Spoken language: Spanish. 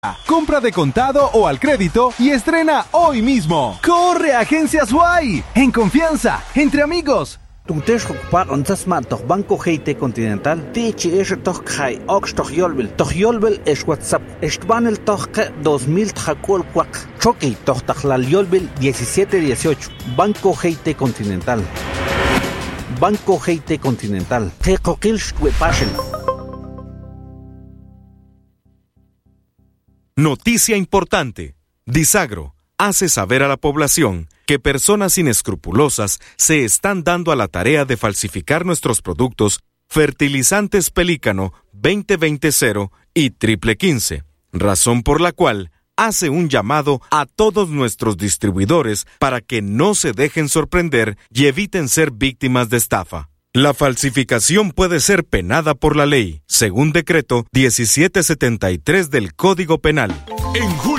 Compra de contado o al crédito y estrena hoy mismo. ¡Corre a Agencias Huay! En confianza, entre amigos. Tuntesh ocupar onzas ma toch Banco GT Continental. Tichi es toch kai ox toch yolbel. Toch yolbel es WhatsApp. Estbanel toch 2000 tjacol cuac. Choque toch tajlal yolbel 1718. Banco GT Continental. Banco GT Continental. Tecoquilsh passion. Noticia importante. Disagro hace saber a la población que personas inescrupulosas se están dando a la tarea de falsificar nuestros productos Fertilizantes Pelícano 2020 y Triple 15, razón por la cual hace un llamado a todos nuestros distribuidores para que no se dejen sorprender y eviten ser víctimas de estafa. La falsificación puede ser penada por la ley, según decreto 1773 del Código Penal. En julio